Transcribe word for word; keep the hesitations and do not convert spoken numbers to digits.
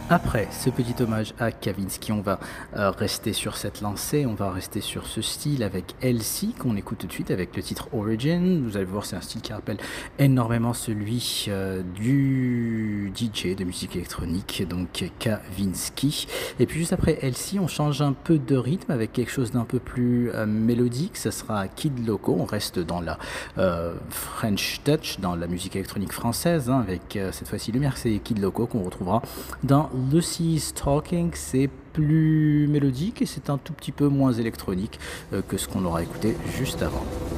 Après ce petit hommage à Kavinsky, on va euh, rester sur cette lancée, on va rester sur ce style avec Elsie qu'on écoute tout de suite avec le titre Origin. Vous allez voir, c'est un style qui rappelle énormément celui euh, du D J de musique électronique, donc Kavinsky. Et puis juste après Elsie, on change un peu de rythme avec quelque chose d'un peu plus euh, mélodique. Ça sera Kid Loco. On reste dans la euh, French Touch, dans la musique électronique française, hein, avec euh, cette fois-ci Lumière, c'est Kid Loco qu'on retrouvera dans Lucy's Talking. C'est plus mélodique et c'est un tout petit peu moins électronique euh, que ce qu'on aura écouté juste avant.